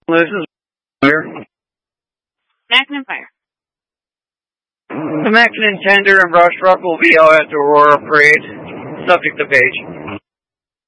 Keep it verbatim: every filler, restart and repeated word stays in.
This is here. Mackin Fire. The Mackin Tender and Brush Truck will be out at the Aurora Parade. Subject to page.